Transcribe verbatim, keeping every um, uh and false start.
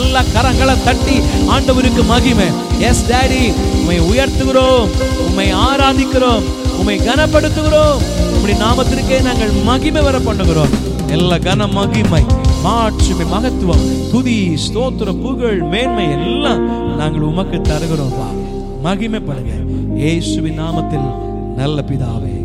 நல்ல கரங்களை தட்டி ஆண்டவருக்கு மகிமை. எஸ் டாடி, உம்மை உயர்த்துகிறோம், உம்மை ஆராதிக்கிறோம், உம்மை கனப்படுத்துகிறோம். உம்முடைய நாமத்திற்கே நாங்கள் மகிமை வர பண்ணுகிறோம். எல்லா கன மகிமை, மாட்சிமை, மகத்துவம், துதி, ஸ்தோத்திரம், புகழ், மேன்மை எல்லாம் நாங்கள் உமக்கு தருகிறோம். மகிமை பண்ணுங்க இயேசுவின் நாமத்தில் நல்ல பிதாவே.